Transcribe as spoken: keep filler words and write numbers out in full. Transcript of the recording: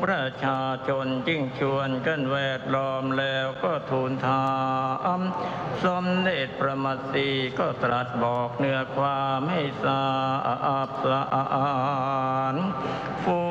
ประชาชนยิ่งชวนกันแวดล้อมแล้วก็ทูลถามสมเด็จพระมัตสีก็ตรัสบอกเนื้อความให้ทราบสารฟู